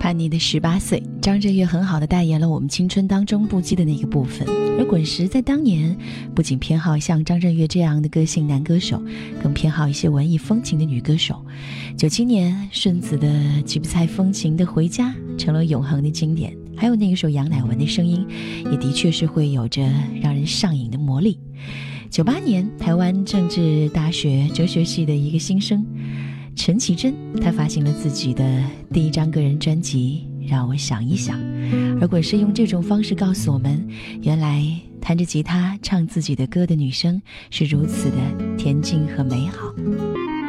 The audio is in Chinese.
叛逆的18岁，张震岳很好的代言了我们青春当中不羁的那个部分。而滚石在当年不仅偏好像张震岳这样的个性男歌手，更偏好一些文艺风情的女歌手。97年顺子的《吉普赛风情的回家》成了永恒的经典，还有那一首杨乃文的声音，也的确是会有着让人上瘾的魔力。98年，台湾政治大学哲学系的一个新生陈绮贞，她发行了自己的第一张个人专辑《让我想一想》，而滚石用这种方式告诉我们，原来弹着吉他唱自己的歌的女生是如此的恬静和美好。